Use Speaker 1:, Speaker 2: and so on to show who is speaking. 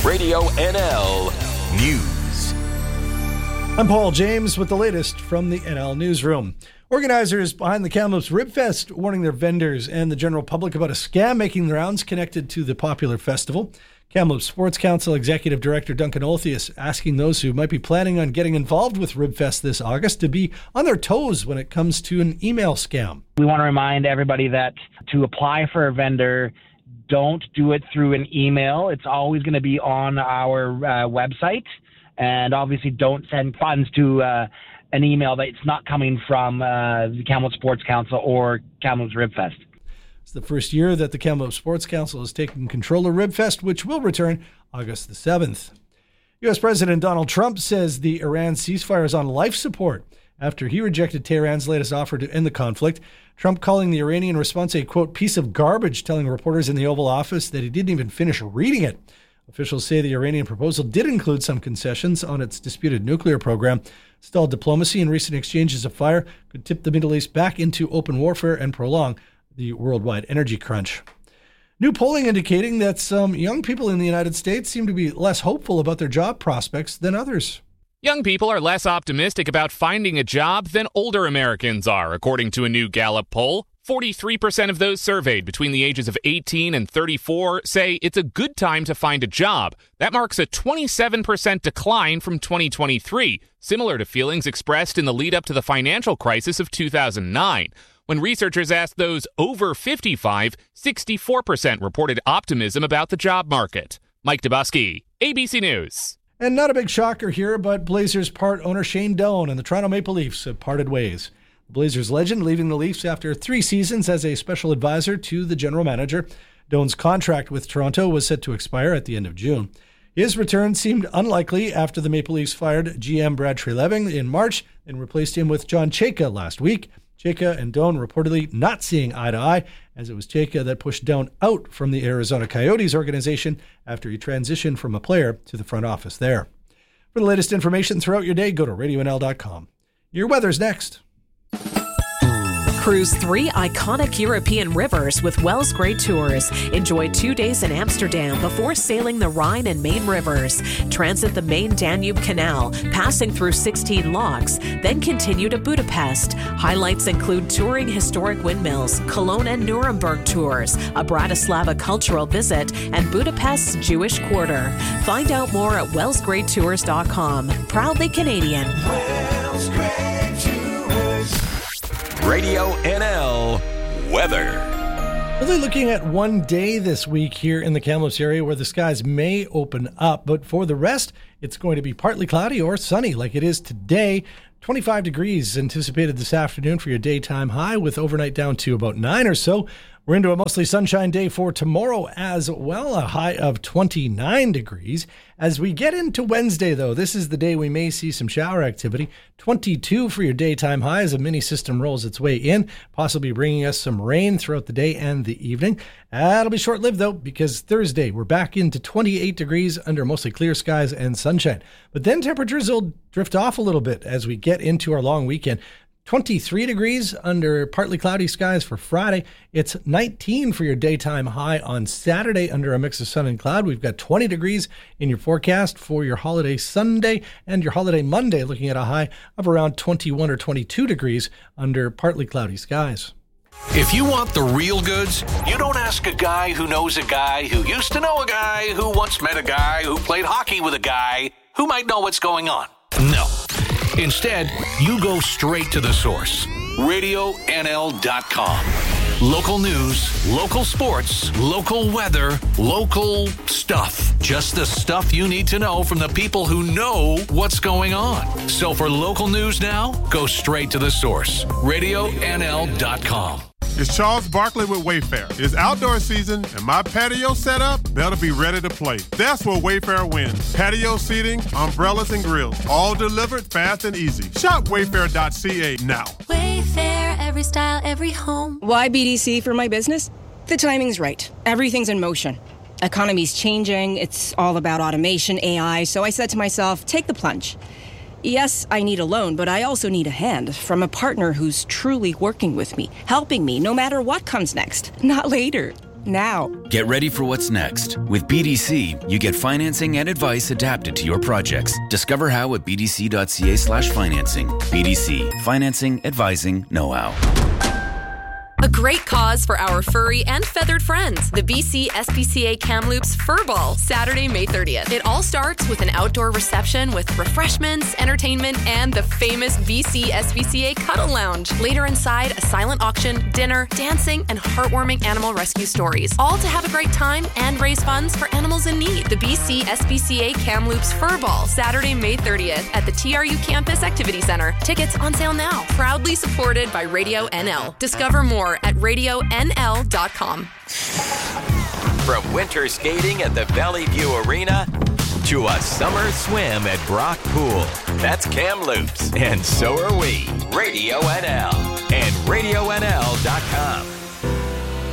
Speaker 1: Radio NL News.
Speaker 2: I'm Paul James with the latest from the NL Newsroom. Organizers behind the Kamloops Ribfest warning their vendors and the general public about a scam making the rounds connected to the popular festival. Kamloops Sports Council Executive Director Duncan Olthius asking those who might be planning on getting involved with Ribfest this August to be on their toes when it comes to an email scam.
Speaker 3: We want to remind everybody that to apply for a vendor, don't do it through an email. It's always going to be on our website. And obviously don't send funds to an email that it's not coming from the Kamloops Sports Council or Kamloops Ribfest.
Speaker 2: It's the first year that the Kamloops Sports Council has taken control of Ribfest, which will return August the 7th. U.S. President Donald Trump says the Iran ceasefire is on life support after he rejected Tehran's latest offer to end the conflict. Trump calling the Iranian response a, quote, piece of garbage, telling reporters in the Oval Office that he didn't even finish reading it. Officials say the Iranian proposal did include some concessions on its disputed nuclear program. Stalled diplomacy and recent exchanges of fire could tip the Middle East back into open warfare and prolong the worldwide energy crunch. New polling indicating that some young people in the United States seem to be less hopeful about their job prospects than others.
Speaker 4: Young people are less optimistic about finding a job than older Americans are, according to a new Gallup poll. 43% of those surveyed between the ages of 18 and 34 say it's a good time to find a job. That marks a 27% decline from 2023, similar to feelings expressed in the lead-up to the financial crisis of 2009. When researchers asked those over 55, 64% reported optimism about the job market. Mike Dubusky, ABC News.
Speaker 2: And not a big shocker here, but Blazers part owner Shane Doan and the Toronto Maple Leafs have parted ways. The Blazers legend leaving the Leafs after 3 seasons as a special advisor to the general manager. Doan's contract with Toronto was set to expire at the end of June. His return seemed unlikely after the Maple Leafs fired GM Brad Treliving in March and replaced him with John Chayka last week. Chayka and Doan reportedly not seeing eye to eye, as it was Chayka that pushed Doan out from the Arizona Coyotes organization after he transitioned from a player to the front office there. For the latest information throughout your day, go to radionl.com. Your weather's next.
Speaker 5: Cruise 3 iconic European rivers with Wells Grey Tours. Enjoy 2 days in Amsterdam before sailing the Rhine and Main rivers. Transit the main Danube Canal, passing through 16 locks, then continue to Budapest. Highlights include touring historic windmills, Cologne and Nuremberg tours, a Bratislava cultural visit, and Budapest's Jewish Quarter. Find out more at wellsgreytours.com. Proudly Canadian.
Speaker 1: Wells Grey Tours. Radio NL weather.
Speaker 2: Only looking at one day this week here in the Kamloops area where the skies may open up, but for the rest, it's going to be partly cloudy or sunny like it is today. 25 degrees anticipated this afternoon for your daytime high, with overnight down to about 9 or so. We're into a mostly sunshine day for tomorrow as well, a high of 29 degrees. As we get into Wednesday, though, this is the day we may see some shower activity. 22 for your daytime high as a mini system rolls its way in, possibly bringing us some rain throughout the day and the evening. That'll be short-lived, though, because Thursday we're back into 28 degrees under mostly clear skies and sunshine. But then temperatures will drift off a little bit as we get into our long weekend. 23 degrees under partly cloudy skies for Friday. It's 19 for your daytime high on Saturday under a mix of sun and cloud. We've got 20 degrees in your forecast for your holiday Sunday and your holiday Monday, looking at a high of around 21 or 22 degrees under partly cloudy skies.
Speaker 6: If you want the real goods, you don't ask a guy who knows a guy who used to know a guy who once met a guy who played hockey with a guy who might know what's going on. No. Instead, you go straight to the source. RadioNL.com. Local news, local sports, local weather, local stuff. Just the stuff you need to know from the people who know what's going on. So for local news now, go straight to the source. RadioNL.com.
Speaker 7: It's Charles Barkley with Wayfair. It's outdoor season, and my patio setup better be ready to play. That's where Wayfair wins. Patio seating, umbrellas, and grills, all delivered fast and easy. Shop wayfair.ca now.
Speaker 8: Wayfair, every style, every home.
Speaker 9: Why BDC for my business? The timing's right. Everything's in motion. Economy's changing. It's all about automation, AI. So I said to myself, take the plunge. Yes, I need a loan, but I also need a hand from a partner who's truly working with me, helping me no matter what comes next, not later. now.
Speaker 10: Get ready for what's next. With BDC, you get financing and advice adapted to your projects. Discover how at bdc.ca/financing. BDC, financing, advising, know-how.
Speaker 11: A great cause for our furry and feathered friends. The BC SPCA Kamloops Fur Ball, Saturday, May 30th. It all starts with an outdoor reception with refreshments, entertainment, and the famous BC SPCA Cuddle Lounge. Later inside, a silent auction, dinner, dancing, and heartwarming animal rescue stories. All to have a great time and raise funds for animals in need. The BC SPCA Kamloops Fur Ball, Saturday, May 30th at the TRU Campus Activity Center. Tickets on sale now. Proudly supported by Radio NL. Discover more at radionl.com.
Speaker 1: From winter skating at the Valley View Arena to a summer swim at Brock Pool. That's Kamloops, and so are we. Radio NL and radionl.com.